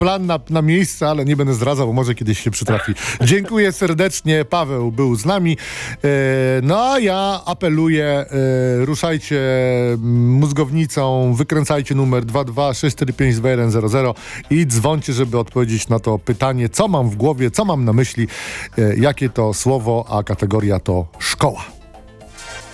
plan na miejsce, ale nie będę zdradzał, bo może kiedyś się przytrafi. Dziękuję serdecznie, Paweł był z nami. No a ja apeluję, ruszajcie mózgownicą, wykręcajcie numer 226452100 i dzwońcie, żeby odpowiedzieć na to pytanie, co mam w głowie, co mam na myśli, jakie to słowo, a kategoria to szkoła.